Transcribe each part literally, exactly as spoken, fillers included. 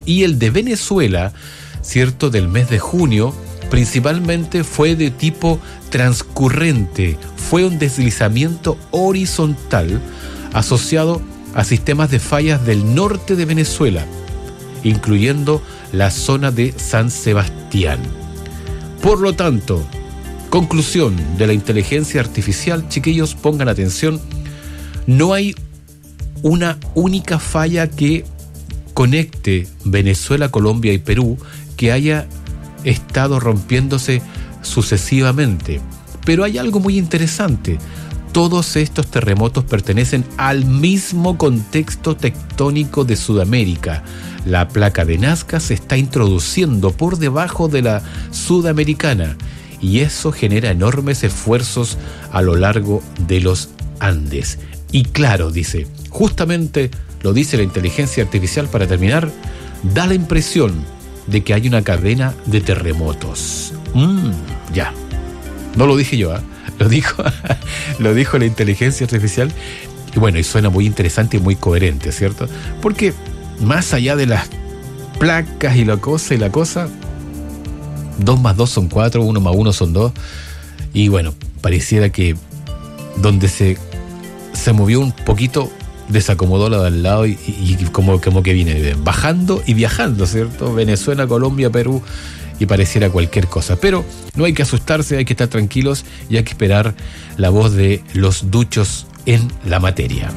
Y el de Venezuela, ¿cierto?, del mes de junio, principalmente fue de tipo transcurrente. Fue un deslizamiento horizontal asociado a sistemas de fallas del norte de Venezuela, incluyendo la zona de San Sebastián. Por lo tanto, conclusión de la inteligencia artificial, chiquillos, pongan atención, no hay una única falla que conecte Venezuela, Colombia y Perú que haya estado rompiéndose sucesivamente. Pero hay algo muy interesante. Todos estos terremotos pertenecen al mismo contexto tectónico de Sudamérica. La placa de Nazca se está introduciendo por debajo de la sudamericana y eso genera enormes esfuerzos a lo largo de los Andes. Y claro, dice, justamente lo dice la inteligencia artificial para terminar, da la impresión de que hay una cadena de terremotos. Mm, ya. No lo dije yo, ¿eh? Lo dijo, lo dijo la inteligencia artificial. Y bueno, y suena muy interesante y muy coherente, ¿cierto? Porque más allá de las placas y la cosa y la cosa, dos más dos son cuatro, uno más uno son dos. Y bueno, pareciera que donde se, se movió un poquito, desacomodó la de al lado y, y, y como, como que viene bajando y viajando, ¿cierto? Venezuela, Colombia, Perú, y pareciera cualquier cosa. Pero no hay que asustarse, hay que estar tranquilos y hay que esperar la voz de los duchos en la materia.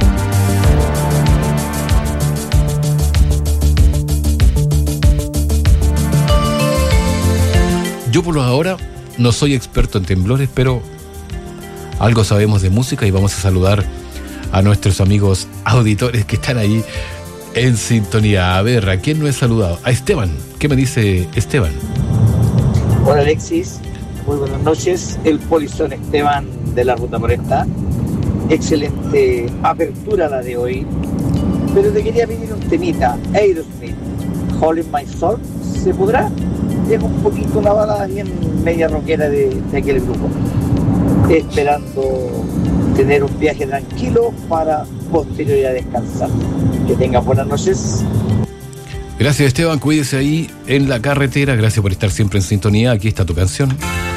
Yo por lo ahora no soy experto en temblores, pero algo sabemos de música y vamos a saludar a nuestros amigos auditores que están ahí en sintonía. A ver, ¿a quién no he saludado? A Esteban. ¿Qué me dice Esteban? Hola Alexis, muy buenas noches. El polizón Esteban de la Ruta por esta. Excelente apertura la de hoy. Pero te quería pedir un temita. Aerosmith, Hole in My Soul. ¿Se podrá? Es un poquito la balada bien media rockera de, de aquel grupo. Esperando tener un viaje tranquilo para posterior a descansar. Que tengan buenas noches. Gracias Esteban, cuídese ahí en la carretera. Gracias por estar siempre en sintonía. Aquí está tu canción.